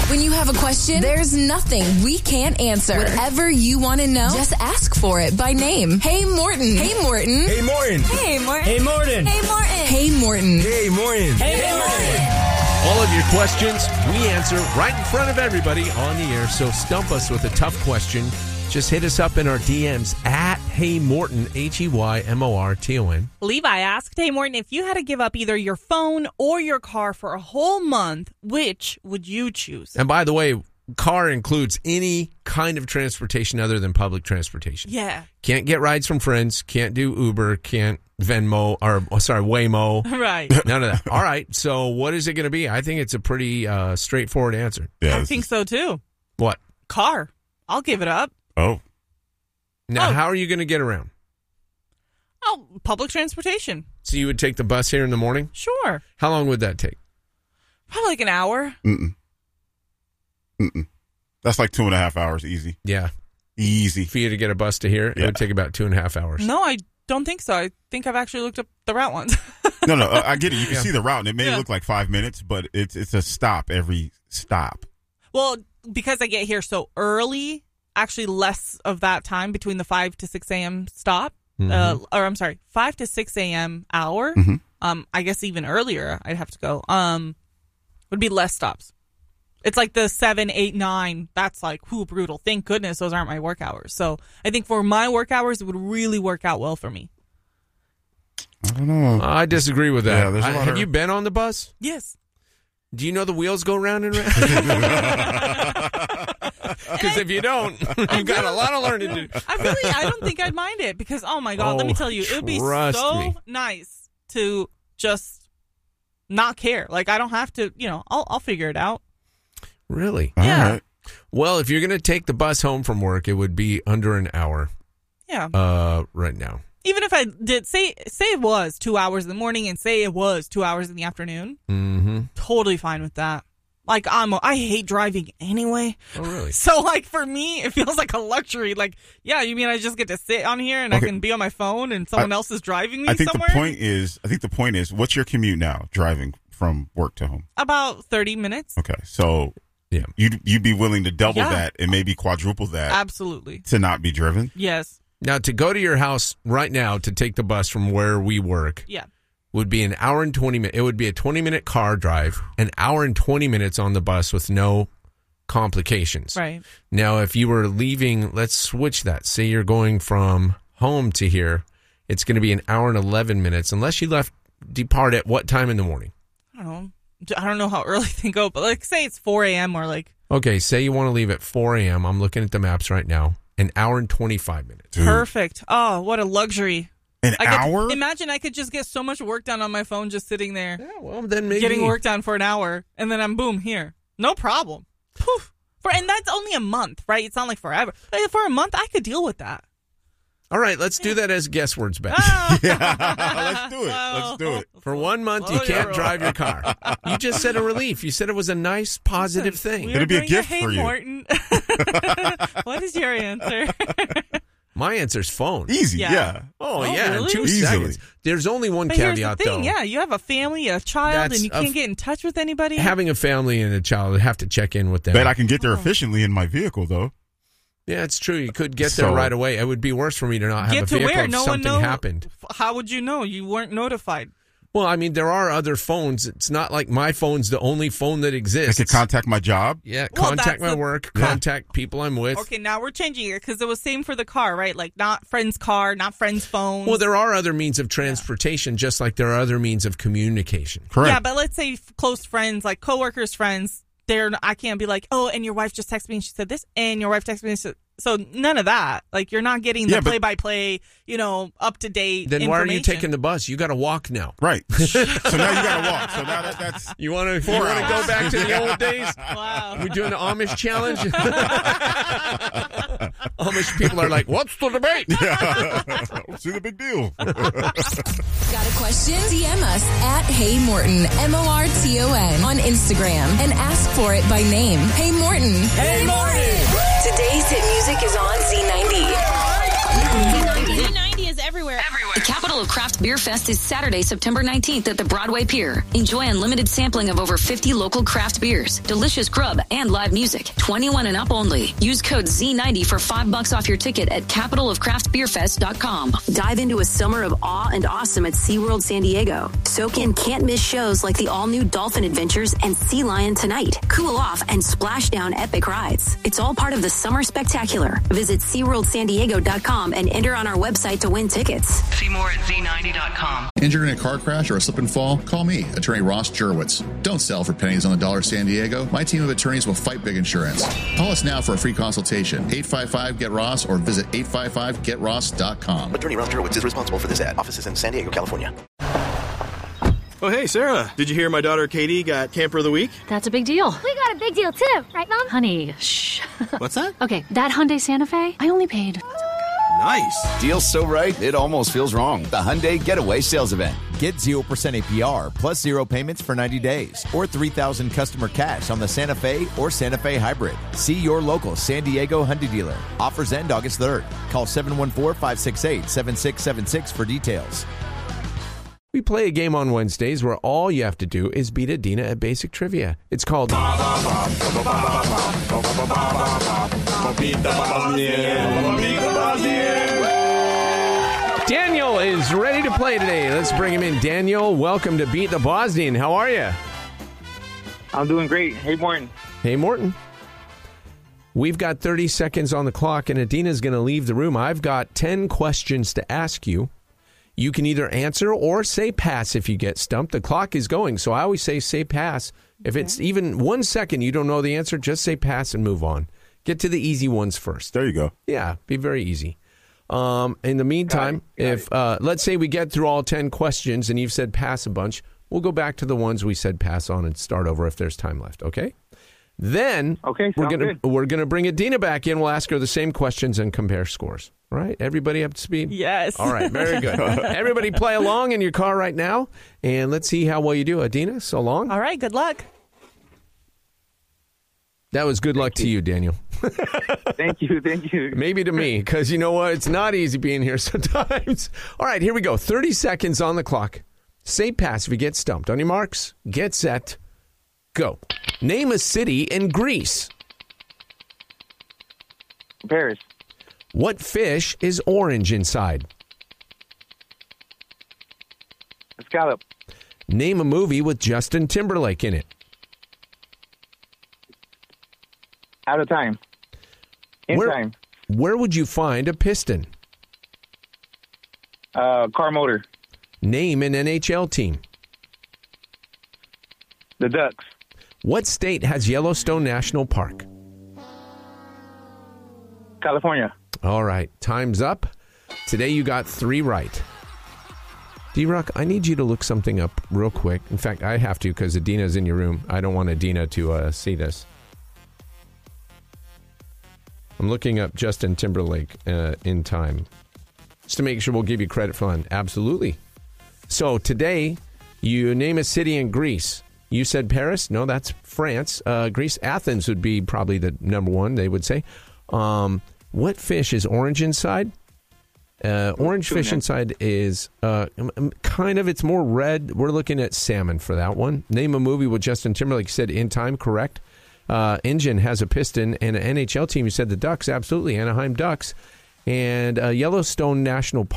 When you have a question, there's nothing we can't answer. Whatever you want to know, just ask for it by name. Hey, Morton. Hey, Morton. Hey, Morton. Hey, Morton. Hey, Morton. Hey, Morton. Hey, Morton. Hey, Morton. Hey, Morton. All of your questions, we answer right in front of everybody on the air. So stump us with a tough question. Just hit us up in our DMs at Hey Morton, HeyMorton. Levi asked, hey, Morton, if you had to give up either your phone or your car for a whole month, which would you choose? And by the way, car includes any kind of transportation other than public transportation. Yeah. Can't get rides from friends, can't do Uber, can't Waymo. Right. None of that. All right. So what is it going to be? I think it's a pretty straightforward answer. Yeah, I think so, too. What? Car. I'll give it up. Oh. Now, how are you going to get around? Oh, public transportation. So you would take the bus here in the morning? Sure. How long would that take? Probably like an hour. Mm-mm. That's like 2.5 hours, easy. Yeah. Easy. For you to get a bus to here, it would take about 2.5 hours. No, I don't think so. I think I've actually looked up the route once. No, I get it. You can see the route, and it may look like 5 minutes, but it's a stop every stop. Well, because I get here so early, actually less of that time between the 5 to 6 a.m. stop, 5 to 6 a.m. hour. Mm-hmm. I guess even earlier I'd have to go. Would be less stops. It's like the 7, 8, 9. That's like, brutal. Thank goodness those aren't my work hours. So I think for my work hours, it would really work out well for me. I don't know. I disagree with that. Yeah, there's a lot Have you been on the bus? Yes. Do you know the wheels go round and round? Because if you don't, you've got a lot of learning to do. I don't think I'd mind it because, oh my God, let me tell you, it would be so nice to just not care. Like, I don't have to, I'll figure it out. Really? Yeah. All right. Well, if you're going to take the bus home from work, it would be under an hour. Yeah. Right now. Even if I did, say it was 2 hours in the morning and say it was 2 hours in the afternoon, totally fine with that. Like, I hate driving anyway. Oh, really? So, like, for me, it feels like a luxury. Like, yeah, you mean I just get to sit on here and I can be on my phone and someone else is driving me somewhere? I think the point is, what's your commute now, driving from work to home? About 30 minutes. Okay, so yeah, you'd be willing to double that and maybe quadruple that. Absolutely. To not be driven? Yes. Now, to go to your house right now to take the bus from where we work would be an hour and 20 minutes. It would be a 20-minute car drive, an hour and 20 minutes on the bus with no complications. Right. Now, if you were leaving, let's switch that. Say you're going from home to here, it's going to be an hour and 11 minutes, unless you depart at what time in the morning? I don't know how early they go, but like say it's 4 a.m. or like. Okay, say you want to leave at 4 a.m. I'm looking at the maps right now. An hour and 25 minutes. Dude. Perfect. Oh, what a luxury. An hour? Imagine I could just get so much work done on my phone just sitting there. Yeah, well, then maybe. Getting work done for an hour, and then I'm boom, here. No problem. Poof. And that's only a month, right? It's not like forever. But for a month, I could deal with that. All right, let's do that as guess words, Beth. Let's do it. Let's do it. For 1 month, you can't drive your car. You just said a relief. You said it was a nice, positive thing. It'll be a gift for you. Morton. What is your answer? My answer's phone. Easy, yeah. Oh, yeah, really? in 2 seconds. There's only one caveat, here's the thing. though. Yeah, you have a family, a child, and you can't get in touch with anybody. Having a family and a child, I have to check in with them. Bet I can get there efficiently in my vehicle, though. Yeah, it's true. You could get there right away. It would be worse for me to not have a vehicle if something happened. How would you know? You weren't notified. Well, I mean, there are other phones. It's not like my phone's the only phone that exists. I could contact my job. Yeah, contact my work, contact people I'm with. Okay, now we're changing it because it was same for the car, right? Like not friend's car, not friend's phone. Well, there are other means of transportation, just like there are other means of communication. Correct. Yeah, but let's say close friends, like coworkers, friends. I can't be like, oh, and your wife just texted me and she said this, and your wife texted me and she said. So none of that. Like you're not getting the play-by-play, up to date. Then why are you taking the bus? You got to walk now. Right. So now you got to walk. So now that's you want to go back to the old days? Wow. We're doing the Amish challenge. Amish people are like, "What's the debate?" Yeah. See the big deal. Got a question? DM us at Hey Morton, MORTON on Instagram and ask for it by name. Hey Morton. Hey Morton. Today's hit music is on Z90. Z90 is everywhere. The Capital of Craft Beer Fest is Saturday, September 19th at the Broadway Pier. Enjoy unlimited sampling of over 50 local craft beers, delicious grub, and live music. 21 and up only. Use code Z90 for $5 off your ticket at capitalofcraftbeerfest.com. Dive into a summer of awe and awesome at SeaWorld San Diego. Soak in can't-miss shows like the all-new Dolphin Adventures and Sea Lion Tonight. Cool off and splash down epic rides. It's all part of the Summer Spectacular. Visit SeaWorldSanDiego.com and enter on our website to win tickets. See more at Z90.com. Injured in a car crash or a slip and fall? Call me, Attorney Ross Jurwitz. Don't sell for pennies on the dollar, San Diego. My team of attorneys will fight big insurance. Call us now for a free consultation. 855-GET-ROSS or visit 855GetRoss.com. Attorney Ross Jurwitz is responsible for this ad. Office is in San Diego, California. Oh, hey, Sarah. Did you hear my daughter Katie got Camper of the Week? That's a big deal. We got a big deal, too. Right, Mom? Honey, shh. What's that? Okay, that Hyundai Santa Fe, I only paid... Nice. Deal's so right, it almost feels wrong. The Hyundai Getaway Sales Event. Get 0% APR plus 0 payments for 90 days or $3,000 customer cash on the Santa Fe or Santa Fe Hybrid. See your local San Diego Hyundai dealer. Offers end August 3rd. Call 714-568-7676 for details. We play a game on Wednesdays where all you have to do is beat Adina at basic trivia. It's called... Daniel is ready to play today. Let's bring him in. Daniel, welcome to Beat the Bosnian. How are you? I'm doing great. Hey, Morton. Hey, Morton. We've got 30 seconds on the clock, and Adina's going to leave the room. I've got 10 questions to ask you. You can either answer or say pass if you get stumped. The clock is going, so I always say pass. If it's even 1 second you don't know the answer, just say pass and move on. Get to the easy ones first. There you go. Yeah, be very easy. In the meantime, if let's say we get through all 10 questions and you've said pass a bunch, we'll go back to the ones we said pass on and start over if there's time left, okay? Then we're gonna bring Adina back in. We'll ask her the same questions and compare scores. All right, everybody up to speed? Yes. All right, very good. Everybody play along in your car right now, and let's see how well you do. Adina, so long. All right, good luck. That was good luck to you, Daniel. Thank you. Maybe to me, because you know what? It's not easy being here sometimes. All right, here we go. 30 seconds on the clock. Say pass if you get stumped. On your marks, get set, go. Name a city in Greece. Paris. What fish is orange inside? A scallop. Name a movie with Justin Timberlake in it. Out of time. Time. Where would you find a piston? Car motor. Name an NHL team. The Ducks. What state has Yellowstone National Park? California. All right, time's up. Today you got 3 right. D-Rock, I need you to look something up real quick. In fact, I have to because Adina's in your room. I don't want Adina to see this. I'm looking up Justin Timberlake in time. Just to make sure we'll give you credit for that. Absolutely. So today, you name a city in Greece. You said Paris? No, that's France. Greece, Athens would be probably the number one, they would say. What fish is orange inside? Orange fish inside is kind of, it's more red. We're looking at salmon for that one. Name a movie with Justin Timberlake. Said In Time, correct. Engine has a piston, and an NHL team. You said the Ducks, absolutely. Anaheim Ducks. And Yellowstone National Park.